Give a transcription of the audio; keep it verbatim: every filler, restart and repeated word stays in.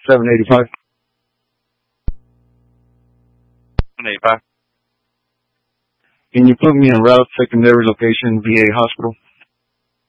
seven eighty-five. seven eighty-five. Can you put me in route secondary location V A hospital?